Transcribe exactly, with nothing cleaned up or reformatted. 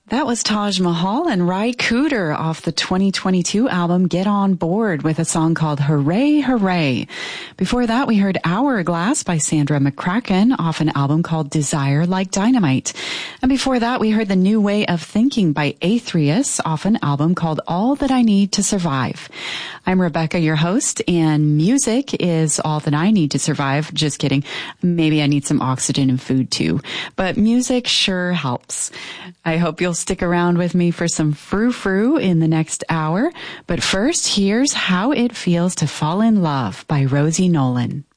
That was Taj Mahal and Ry Cooder off the twenty twenty-two album Get On Board with a song called Hooray, Hooray. Before that, we heard Hourglass by Sandra McCracken off an album called Desire Like Dynamite. And before that, we heard The New Way of Thinking by Aetherius off an album called All That I Need to Survive. I'm Rebecca, your host, and music is all that I need to survive. Just kidding. Maybe I need some oxygen and food too. But music sure helps. I hope you'll stick around with me for some frou-frou in the next hour. But first, here's How It Feels to Fall in Love by Rosie Nolan.